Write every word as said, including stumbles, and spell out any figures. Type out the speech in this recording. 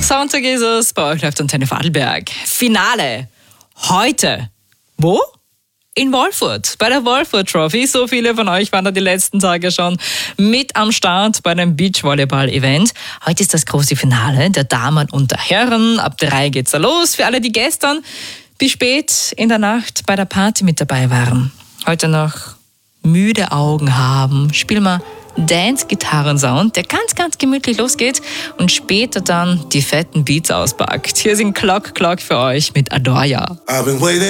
Sonntag ist es, bei euch läuft Antenne Vorarlberg. Finale. Heute. Wo? In Wolfurt, bei der Wolfurt Trophy. So viele von euch waren da die letzten Tage schon mit am Start bei einem Beachvolleyball-Event. Heute ist das große Finale der Damen und der Herren. Ab drei geht's da los. Für alle, die gestern bis spät in der Nacht bei der Party mit dabei waren. Heute noch müde Augen haben. Spielen wir Dance-Gitarren-Sound, der ganz, ganz gemütlich losgeht und später dann die fetten Beats auspackt. Hier sind Clock Clock für euch mit Adoria.